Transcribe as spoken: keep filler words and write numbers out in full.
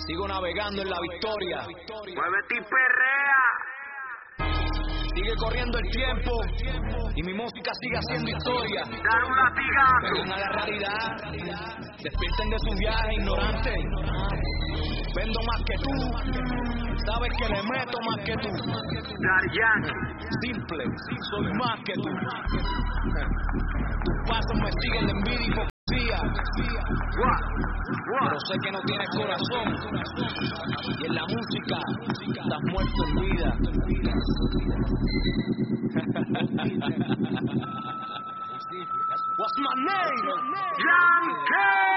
Sigo navegando en la victoria. Muévete y perrea. Sigue corriendo el tiempo y mi música sigue haciendo historia. Dar un latigazo. Vengan a la realidad, despierten de su viaje ignorante. Vendo más que tú, sabes que le meto más que tú. Dar Yankee. Simple, soy más que tú. Tus pasos me siguen de envidia y hipocresía. What? Pero What? sé que no tienes corazón. Y en la música estás muerto en vida.